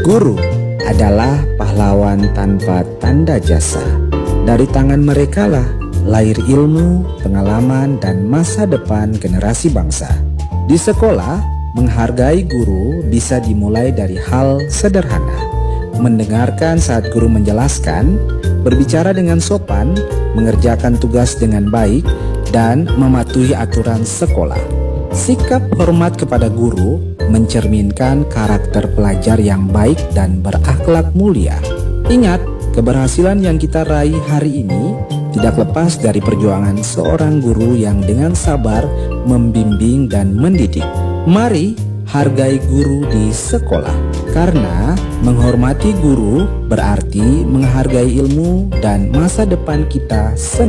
Guru adalah pahlawan tanpa tanda jasa. Dari tangan merekalah lahir ilmu, pengalaman, dan masa depan generasi bangsa. Di sekolah, menghargai guru bisa dimulai dari hal sederhana. Mendengarkan saat guru menjelaskan, berbicara dengan sopan, mengerjakan tugas dengan baik, dan mematuhi aturan sekolah. Sikap hormat kepada guru mencerminkan karakter pelajar yang baik dan berakhlak mulia. Ingat, keberhasilan yang kita raih hari ini tidak lepas dari perjuangan seorang guru yang dengan sabar membimbing dan mendidik. Mari hargai guru di sekolah, karena menghormati guru berarti menghargai ilmu dan masa depan kita sendiri.